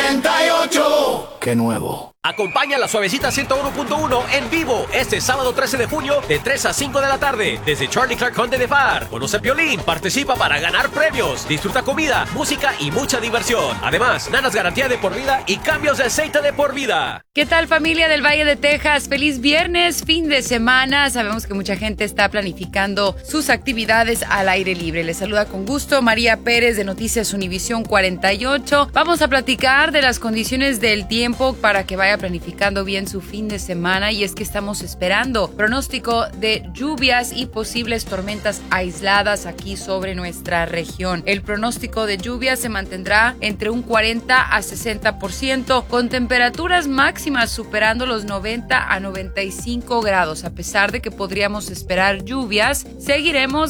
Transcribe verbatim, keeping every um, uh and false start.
cuarenta y ocho. ¡Qué nuevo! Acompaña a la Suavecita ciento uno punto uno en vivo este sábado trece de junio de tres a cinco de la tarde desde Charlie Clark Conde de Bar. Conoce Piolín, participa para ganar premios, disfruta comida, música y mucha diversión. Además, nanas garantía de por vida y cambios de aceite de por vida. ¿Qué tal, familia del Valle de Texas? Feliz viernes, fin de semana. Sabemos que mucha gente está planificando sus actividades al aire libre. Les saluda con gusto María Pérez de Noticias Univisión cuarenta y ocho. Vamos a platicar de las condiciones del tiempo para que vaya planificando bien su fin de semana, y es que estamos esperando pronóstico de lluvias y posibles tormentas aisladas aquí sobre nuestra región. El pronóstico de lluvias se mantendrá entre un cuarenta a sesenta por ciento, con temperaturas máximas superando los noventa a noventa y cinco grados. A pesar de que podríamos esperar lluvias, seguiremos